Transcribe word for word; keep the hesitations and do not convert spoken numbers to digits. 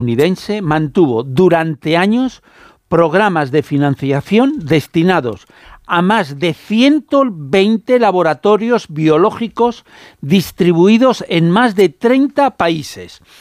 estadounidense mantuvo durante años programas de financiación destinados a más de ciento veinte laboratorios biológicos distribuidos en más de treinta países.